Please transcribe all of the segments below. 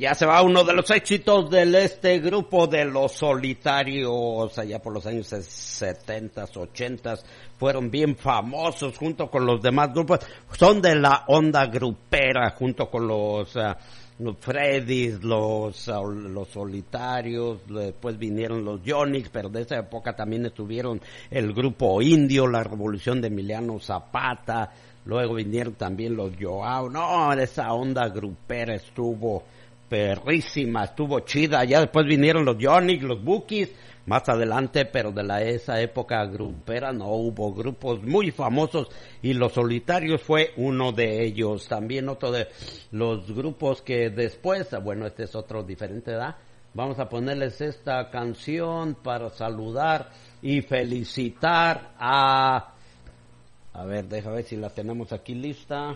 Ya se va uno de los éxitos de este grupo de Los Solitarios, allá por los años 70s, 80s, fueron bien famosos junto con los demás grupos, son de la onda grupera, junto con los Freddys, los Solitarios, después vinieron los Yonix, pero de esa época también estuvieron el grupo Indio, la Revolución de Emiliano Zapata, luego vinieron también los Joao. No, esa onda grupera estuvo perrísima, estuvo chida. Ya después vinieron los Yonix, los Bukis, más adelante, pero de esa época grupera no hubo grupos muy famosos y Los Solitarios fue uno de ellos. También otro de los grupos que después, bueno, este es otro diferente, ¿verdad? Vamos a ponerles esta canción para saludar y felicitar a ver, déjame ver si la tenemos aquí lista.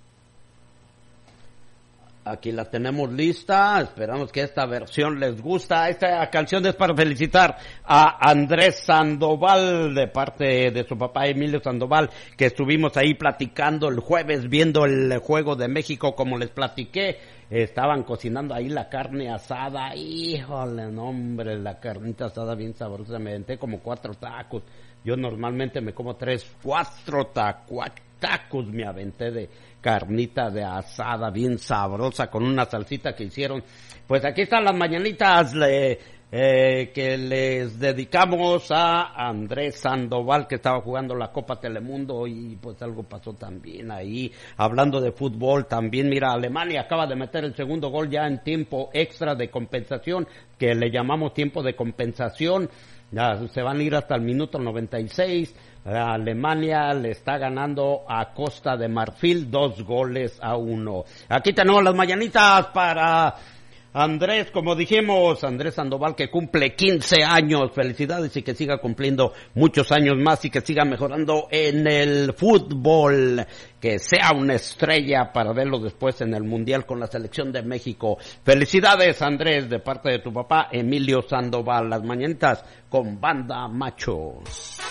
Aquí la tenemos lista, esperamos que esta versión les gusta. Esta canción es para felicitar a Andrés Sandoval, de parte de su papá Emilio Sandoval, que estuvimos ahí platicando el jueves, viendo el Juego de México, como les platiqué. Estaban cocinando ahí la carne asada, híjole, no hombre, la carnita asada bien sabrosa, me aventé como 4 tacos. Yo normalmente me como 4 tacos me aventé de carnita de asada bien sabrosa con una salsita que hicieron. Pues aquí están las mañanitas que les dedicamos a Andrés Sandoval, que estaba jugando la Copa Telemundo y pues algo pasó también ahí. Hablando de fútbol también, mira, Alemania acaba de meter el segundo gol ya en tiempo extra de compensación, que le llamamos tiempo de compensación. Ya se van a ir hasta el minuto 96. Alemania le está ganando a Costa de Marfil 2-1. Aquí tenemos las mañanitas para Andrés, como dijimos, Andrés Sandoval, que cumple 15 años. Felicidades y que siga cumpliendo muchos años más y que siga mejorando en el fútbol. Que sea una estrella para verlo después en el Mundial con la selección de México. Felicidades, Andrés, de parte de tu papá Emilio Sandoval. Las mañanitas con Banda Macho.